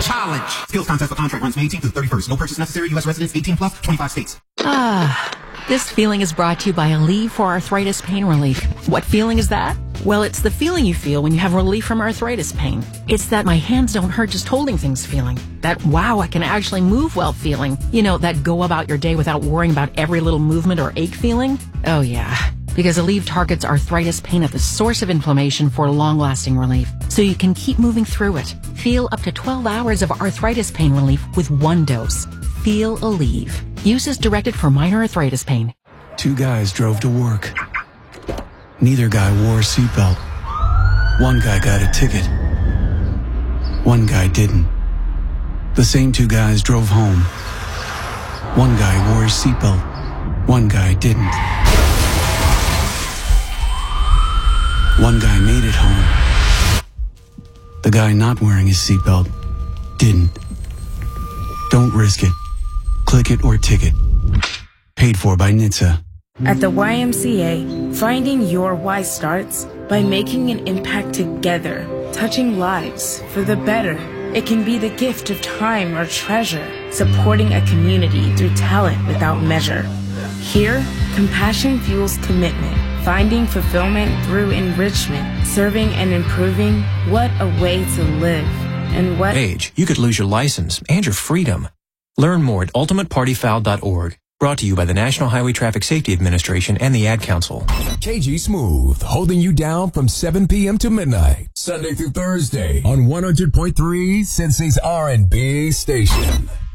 challenge. Skills contest for contract runs May 18th to the 31st. No purchase necessary. U.S. residents 18 plus, 25 states. This feeling is brought to you by Aleve for arthritis pain relief. What feeling is that? Well, it's the feeling you feel when you have relief from arthritis pain. It's that my hands don't hurt just holding things feeling. That wow, I can actually move well feeling. You know, that go about your day without worrying about every little movement or ache feeling. Oh yeah. Because Aleve targets arthritis pain at the source of inflammation for long-lasting relief, so you can keep moving through it. Feel up to 12 hours of arthritis pain relief with one dose. Feel Aleve. Use as directed for minor arthritis pain. Two guys drove to work. Neither guy wore a seatbelt. One guy got a ticket. One guy didn't. The same two guys drove home. One guy wore his seatbelt. One guy didn't. One guy made it home. The guy not wearing his seatbelt didn't. Don't risk it. Click it or ticket. Paid for by NHTSA. At the YMCA, finding your why starts by making an impact together, touching lives for the better. It can be the gift of time or treasure, supporting a community through talent without measure. Here, compassion fuels commitment, finding fulfillment through enrichment, serving and improving. What a way to live. And what age, you could lose your license and your freedom. Learn more at ultimatepartyfoul.org. Brought to you by the National Highway Traffic Safety Administration and the Ad Council. KG Smooth, holding you down from 7 p.m. to midnight, Sunday through Thursday on 100.3 Cincy's R&B station.